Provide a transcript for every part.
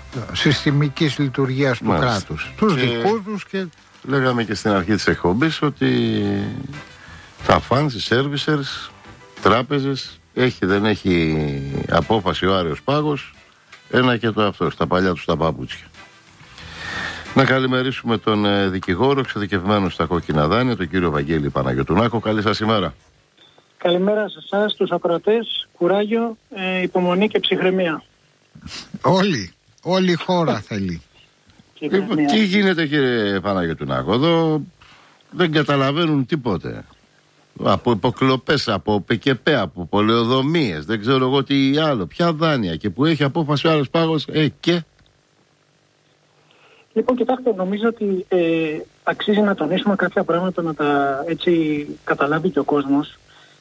συστημικής λειτουργίας του κράτους. Τους δικούς τους και... Λέγαμε και στην αρχή της εκπομπής ότι τα funds, οι servicers, τράπεζες, δεν έχει απόφαση ο Άριος Πάγος, ένα και το αυτό, στα παλιά τους τα παπούτσια. Να καλημερίσουμε τον δικηγόρο, εξειδικευμένο στα κόκκινα δάνεια, τον κύριο Βαγγέλη Παναγιωτουνάκο. Καλή σας ημέρα. Καλημέρα σε εσάς, τους ακροατές, κουράγιο, υπομονή και ψυχραιμία. Όλη η χώρα θέλει. Τι γίνεται, κύριε Παναγιωτουνάκο? Εδώ δεν καταλαβαίνουν τίποτε. Από υποκλοπές, από ΠΚΠ, από πολεοδομίες, δεν ξέρω εγώ τι άλλο, ποια δάνεια, και που έχει απόφαση ο Άριος Πάγος και... Λοιπόν, κοιτάξτε, νομίζω ότι αξίζει να τονίσουμε κάποια πράγματα, να τα έτσι καταλάβει και ο κόσμος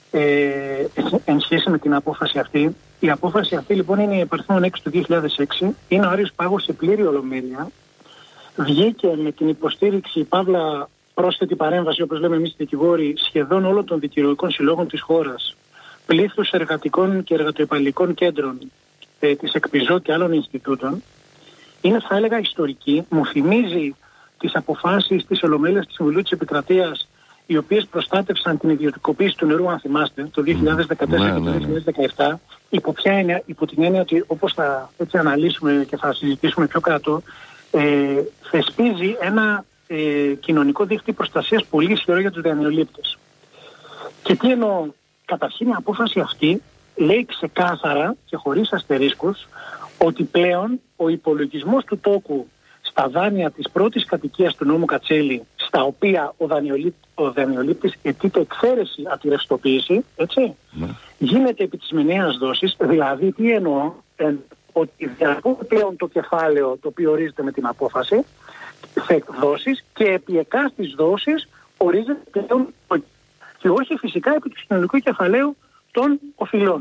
εν σχέση με την απόφαση αυτή. Η απόφαση αυτή λοιπόν είναι η υπαριθμόν 6 του 2006, είναι ο Άριος Πάγος σε πλήρη ολομέλεια, βγήκε με την υποστήριξη, παύλα πρόσθετη παρέμβαση, όπως λέμε εμείς οι δικηγόροι, σχεδόν όλων των δικηγορικών συλλόγων της χώρας, πλήθους εργατικών και εργατοεπαλληλικών κέντρων, της ΕΚΠΙΖΟ και άλλων Ινστιτούτων. Είναι, θα έλεγα, ιστορική. Μου θυμίζει τις αποφάσεις της Ολομέλειας του Συμβουλίου της Επικρατείας, οι οποίες προστάτευσαν την ιδιωτικοποίηση του νερού, αν θυμάστε, το 2014 και το 2017, υπό την έννοια ότι, όπως θα έτσι αναλύσουμε και θα συζητήσουμε πιο κάτω, θεσπίζει ένα κοινωνικό δίκτυο προστασίας πολύ ισχυρό για τους δανειολήπτες. Και τι εννοώ? Καταρχήν, η απόφαση αυτή λέει ξεκάθαρα και χωρίς αστερίσκους ότι πλέον ο υπολογισμός του τόκου στα δάνεια της πρώτης κατοικίας του νόμου Κατσέλη, στα οποία ο δανειολήπτης αιτείται εξαίρεση από τη ρευστοποίηση, έτσι, γίνεται επί της μηνιαίας δόσης. Δηλαδή, τι εννοώ? Ότι διαρκούν πλέον το κεφάλαιο το οποίο ορίζεται με την απόφαση σε δόσεις, και επί εκάστης δόσης ορίζεται πλέον και όχι φυσικά επί του συνολικού κεφαλαίου των οφειλών.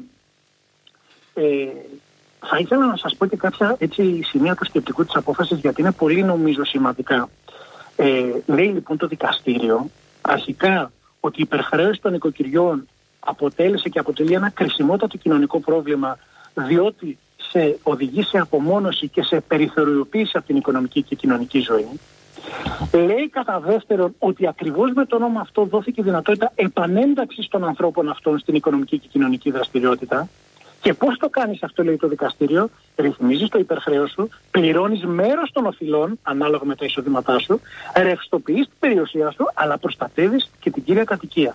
Θα ήθελα να σας πω και κάποια έτσι σημεία του σκεπτικού της απόφασης, γιατί είναι πολύ νομίζω σημαντικά. Λέει λοιπόν το δικαστήριο αρχικά ότι η υπερχρέωση των οικοκυριών αποτέλεσε και αποτελεί ένα κρισιμότατο κοινωνικό πρόβλημα, διότι οδηγεί σε απομόνωση και σε περιθωριοποίηση από την οικονομική και κοινωνική ζωή. Λέει κατά δεύτερον ότι ακριβώς με τον νόμο αυτό δόθηκε δυνατότητα επανένταξης των ανθρώπων αυτών στην οικονομική και κοινωνική δραστηριότητα. Και πώς το κάνεις αυτό, λέει το δικαστήριο? Ρυθμίζεις το υπερχρέος σου, πληρώνεις μέρος των οφειλών ανάλογα με τα εισοδήματά σου, ρευστοποιείς την περιουσία σου, αλλά προστατεύεις και την κύρια κατοικία.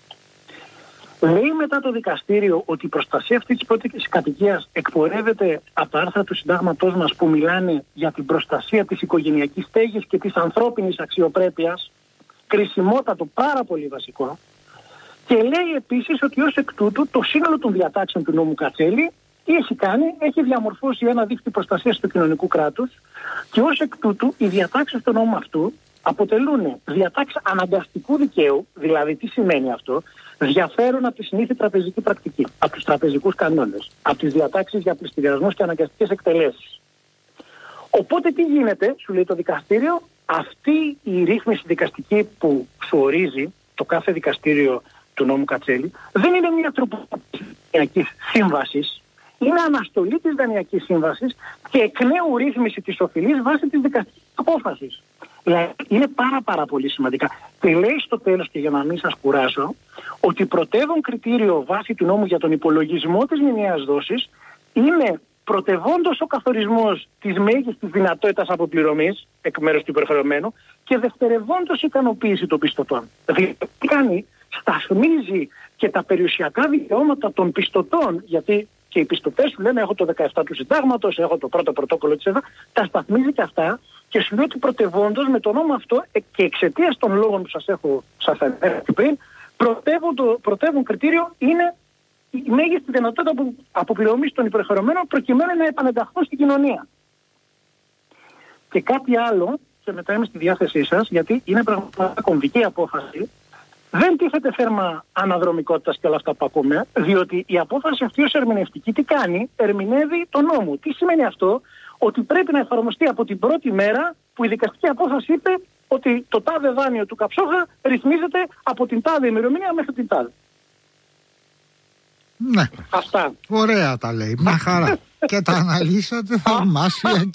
Λέει μετά το δικαστήριο ότι η προστασία αυτής της πρώτης κατοικίας εκπορεύεται από τα άρθρα του συντάγματός μας που μιλάνε για την προστασία της οικογενειακής στέγης και της ανθρώπινης αξιοπρέπειας, κρισιμότατο, πάρα πολύ βασικό. Και λέει επίσης ότι ως εκ τούτου το σύνολο των διατάξεων του νόμου Κατσέλη τι έχει κάνει? Έχει διαμορφώσει ένα δίκτυο προστασίας του κοινωνικού κράτους, και ως εκ τούτου οι διατάξεις του νόμου αυτού αποτελούν διατάξεις αναγκαστικού δικαίου. Δηλαδή, τι σημαίνει αυτό? Διαφέρουν από τη συνήθη τραπεζική πρακτική, από τους τραπεζικούς κανόνες, από τις διατάξεις για πληστηριασμούς και αναγκαστικές εκτελέσεις. Οπότε τι γίνεται? Σου λέει το δικαστήριο, αυτή η ρύθμιση δικαστική που σου ορίζει το κάθε δικαστήριο του νόμου Κατσέλη δεν είναι μια τροποποιητική σύμβαση, είναι αναστολή της δανειακής σύμβασης και εκ νέου ρύθμιση της οφειλής βάσει της δικαστικής απόφασης. Δηλαδή είναι πάρα πολύ σημαντικά. Και λέει στο τέλος, και για να μην σας κουράσω, ότι πρωτεύον κριτήριο βάσει του νόμου για τον υπολογισμό της μηνιαίας δόσης είναι πρωτευόντως ο καθορισμός της μέγιστης δυνατότητας αποπληρωμής εκ μέρους του υπερχρεωμένου και δευτερευόντως ικανοποίηση των πιστωτών. Δηλαδή τι κάνει? Σταθμίζει και τα περιουσιακά δικαιώματα των πιστωτών, γιατί και οι πιστωτές σου λένε έχω το 17 του συντάγματος, έχω το πρώτο πρωτόκολλο της ΕΔΑ, τα σταθμίζει και αυτά και σου λέει ότι πρωτευόντως με το νόμο αυτό και εξαιτίας των λόγων που σας ανέφερα πριν, πρωτεύον κριτήριο είναι η μέγιστη δυνατότητα αποπληρωμής των υπερχρεωμένων προκειμένου να επανενταχθούν στην κοινωνία. Και κάτι άλλο, και μετά είμαι στη διάθεσή σας, γιατί είναι πραγματικά κομβική απόφαση. Δεν τίθεται θέμα αναδρομικότητας και όλα αυτά που ακούμε, διότι η απόφαση αυτή ως ερμηνευτική τι κάνει? Ερμηνεύει τον νόμο. Τι σημαίνει αυτό? Ότι πρέπει να εφαρμοστεί από την πρώτη μέρα που η δικαστική απόφαση είπε ότι το τάδε δάνειο του Καψόχα ρυθμίζεται από την τάδε ημερομηνία μέχρι την τάδε. Ναι. Αυτά. Ωραία τα λέει. Μια χαρά. Και τα αναλύσατε θαυμάσια.